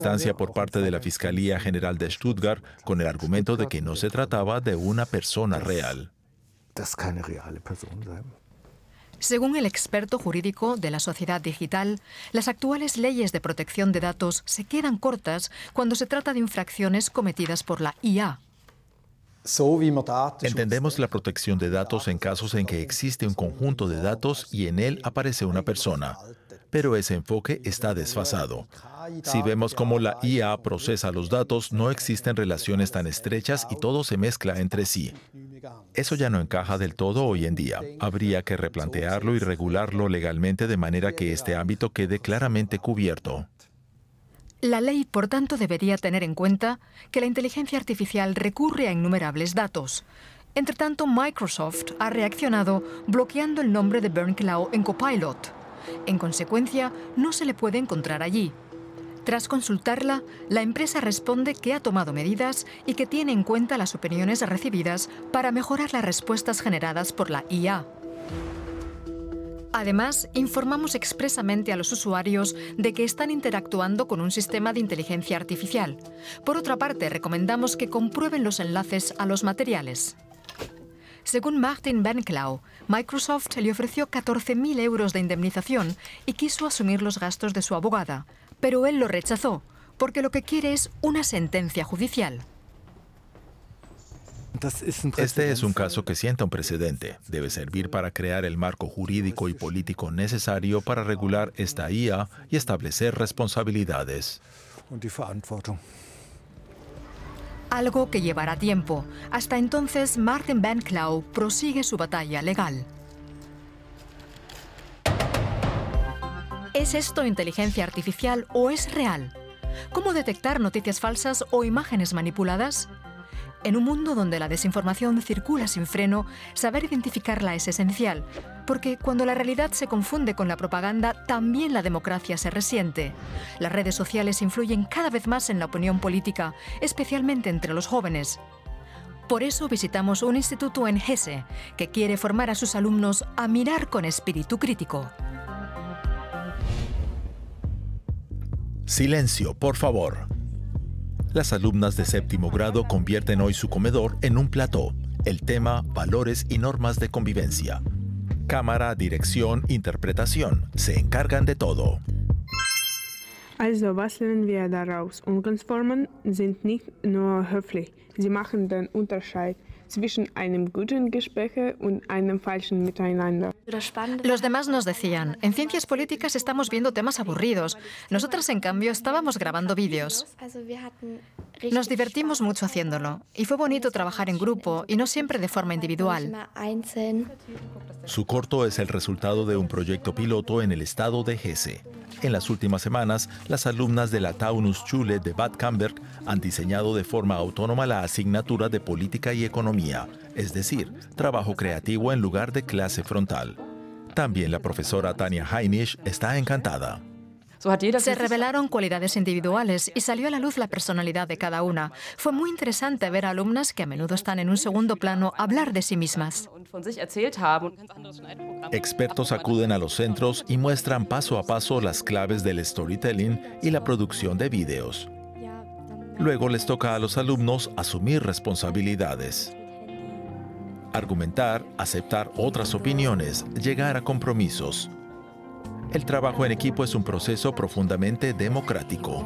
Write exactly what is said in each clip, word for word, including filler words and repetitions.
instancia por parte de la Fiscalía General de Stuttgart con el argumento de que no se trataba de una persona real. Según el experto jurídico de la sociedad digital, las actuales leyes de protección de datos se quedan cortas cuando se trata de infracciones cometidas por la I A. Entendemos la protección de datos en casos en que existe un conjunto de datos y en él aparece una persona, pero ese enfoque está desfasado. Si vemos cómo la I A procesa los datos, no existen relaciones tan estrechas y todo se mezcla entre sí. Eso ya no encaja del todo hoy en día. Habría que replantearlo y regularlo legalmente de manera que este ámbito quede claramente cubierto. La ley, por tanto, debería tener en cuenta que la inteligencia artificial recurre a innumerables datos. Entre tanto, Microsoft ha reaccionado bloqueando el nombre de Bernd Cloud en Copilot. En consecuencia, no se le puede encontrar allí. Tras consultarla, la empresa responde que ha tomado medidas y que tiene en cuenta las opiniones recibidas para mejorar las respuestas generadas por la I A. Además, informamos expresamente a los usuarios de que están interactuando con un sistema de inteligencia artificial. Por otra parte, recomendamos que comprueben los enlaces a los materiales. Según Martin Bernklau, Microsoft le ofreció catorce mil euros de indemnización y quiso asumir los gastos de su abogada, pero él lo rechazó, porque lo que quiere es una sentencia judicial. Este es un caso que sienta un precedente. Debe servir para crear el marco jurídico y político necesario para regular esta I A y establecer responsabilidades. Algo que llevará tiempo. Hasta entonces, Martin Bernklau prosigue su batalla legal. ¿Es esto inteligencia artificial o es real? ¿Cómo detectar noticias falsas o imágenes manipuladas? En un mundo donde la desinformación circula sin freno, saber identificarla es esencial, porque cuando la realidad se confunde con la propaganda, también la democracia se resiente. Las redes sociales influyen cada vez más en la opinión política, especialmente entre los jóvenes. Por eso visitamos un instituto en Hesse, que quiere formar a sus alumnos a mirar con espíritu crítico. Silencio, por favor. Las alumnas de séptimo grado convierten hoy su comedor en un plató. El tema, valores y normas de convivencia. Cámara, dirección, interpretación. Se encargan de todo. Also, was lernen wir daraus? Umgangsformen sind nicht nur höflich. Sie machen den Unterschied zwischen einem guten Gespräch und einem falschen Miteinander. Los demás nos decían, en ciencias políticas estamos viendo temas aburridos. Nosotras, en cambio, estábamos grabando vídeos. Nos divertimos mucho haciéndolo. Y fue bonito trabajar en grupo y no siempre de forma individual. Su corto es el resultado de un proyecto piloto en el estado de Hesse. En las últimas semanas, las alumnas de la Taunusschule de Bad Camberg han diseñado de forma autónoma la asignatura de Política y Economía, es decir, trabajo creativo en lugar de clase frontal. También la profesora Tania Heinisch está encantada. Se revelaron cualidades individuales y salió a la luz la personalidad de cada una. Fue muy interesante ver a alumnas que a menudo están en un segundo plano hablar de sí mismas. Expertos acuden a los centros y muestran paso a paso las claves del storytelling y la producción de vídeos. Luego les toca a los alumnos asumir responsabilidades. Argumentar, aceptar otras opiniones, llegar a compromisos. El trabajo en equipo es un proceso profundamente democrático.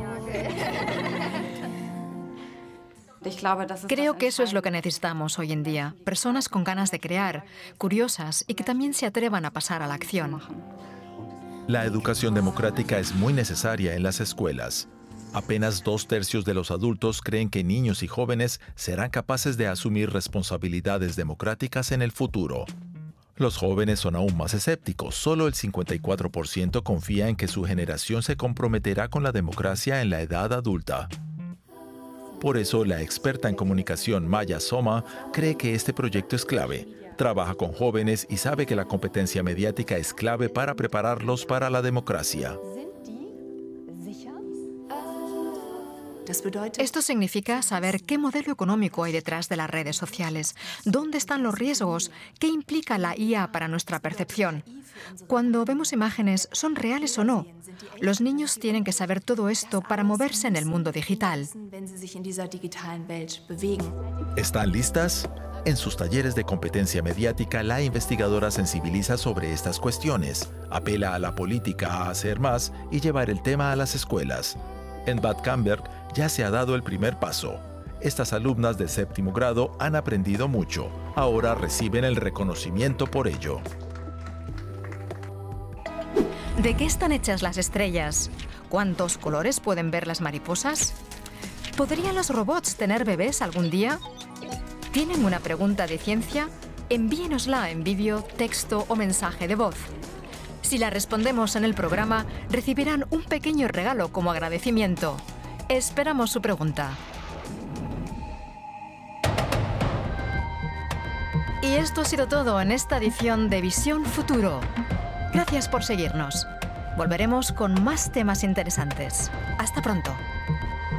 Creo que eso es lo que necesitamos hoy en día. Personas con ganas de crear, curiosas y que también se atrevan a pasar a la acción. La educación democrática es muy necesaria en las escuelas. Apenas dos tercios de los adultos creen que niños y jóvenes serán capaces de asumir responsabilidades democráticas en el futuro. Los jóvenes son aún más escépticos. Solo el cincuenta y cuatro por ciento confía en que su generación se comprometerá con la democracia en la edad adulta. Por eso, la experta en comunicación Maya Soma cree que este proyecto es clave. Trabaja con jóvenes y sabe que la competencia mediática es clave para prepararlos para la democracia. Esto significa saber qué modelo económico hay detrás de las redes sociales, dónde están los riesgos, qué implica la I A para nuestra percepción. Cuando vemos imágenes, ¿son reales o no? Los niños tienen que saber todo esto para moverse en el mundo digital. ¿Están listas? En sus talleres de competencia mediática, la investigadora sensibiliza sobre estas cuestiones, apela a la política a hacer más y llevar el tema a las escuelas. En Bad Camberg ya se ha dado el primer paso. Estas alumnas de séptimo grado han aprendido mucho. Ahora reciben el reconocimiento por ello. ¿De qué están hechas las estrellas? ¿Cuántos colores pueden ver las mariposas? ¿Podrían los robots tener bebés algún día? ¿Tienen una pregunta de ciencia? Envíenosla en vídeo, texto o mensaje de voz. Si la respondemos en el programa, recibirán un pequeño regalo como agradecimiento. Esperamos su pregunta. Y esto ha sido todo en esta edición de Visión Futuro. Gracias por seguirnos. Volveremos con más temas interesantes. Hasta pronto.